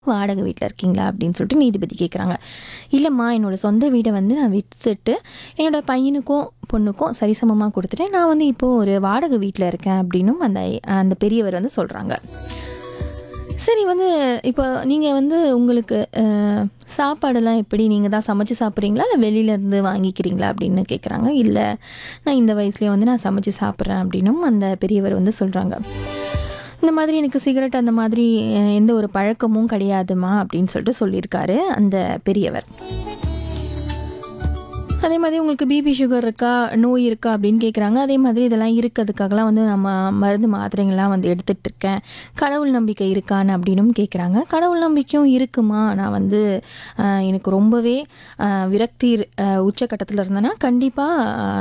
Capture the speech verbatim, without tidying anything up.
வாடகை வீட்டில் இருக்கீங்களா அப்படின்னு சொல்லிட்டு நீதிபதி கேட்குறாங்க. இல்லைம்மா, என்னோடய சொந்த வீடை வந்து நான் விற்றுட்டு என்னோடய பையனுக்கும் பொண்ணுக்கும் சரிசமமாக கொடுத்துட்டேன். நான் வந்து இப்போது ஒரு வாடகை வீட்டில் இருக்கேன் அப்படின்னும் அந்த அந்த பெரியவர் வந்து சொல்கிறாங்க. சரி, வந்து இப்போ நீங்கள் வந்து உங்களுக்கு அஹ், சாப்பாடெல்லாம் எப்படி நீங்கள் தான் சமைச்சு சாப்பிட்றீங்களா இல்லை வெளியிலேருந்து வாங்கிக்கிறீங்களா அப்படின்னு கேட்குறாங்க. இல்லை, நான் இந்த வயசுலேயே வந்து நான் சமைச்சு சாப்பிட்றேன் அப்படின்னும் அந்த பெரியவர் வந்து சொல்கிறாங்க. இந்த மாதிரி எனக்கு சிகரெட் அந்த மாதிரி அஹ், எந்த ஒரு பழக்கமும் கிடையாதுமா அப்படின்னு சொல்லிட்டு சொல்லியிருக்காரு அந்த பெரியவர். அதே மாதிரி உங்களுக்கு பிபி சுகர் இருக்கா, நோய் இருக்கா அப்படின்னு கேட்குறாங்க. அதே மாதிரி இதெல்லாம் இருக்கிறதுக்காகலாம் வந்து நம்ம மருந்து மாத்திரைகள்லாம் வந்து எடுத்துகிட்டு இருக்கேன். கடவுள் நம்பிக்கை இருக்கான்னு அப்படின்னும் கேட்குறாங்க. கடவுள் நம்பிக்கையும் இருக்குமா, நான் வந்து அஹ், எனக்கு ரொம்பவே அஹ், விரக்தி அஹ், உச்சக்கட்டத்தில் இருந்தேன்னா கண்டிப்பாக